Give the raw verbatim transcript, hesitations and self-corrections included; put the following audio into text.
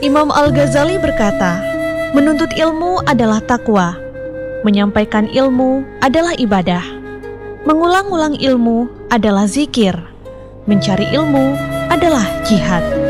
Imam Al-Ghazali berkata, menuntut ilmu adalah takwa, menyampaikan ilmu adalah ibadah, mengulang-ulang ilmu adalah zikir, mencari ilmu adalah jihad.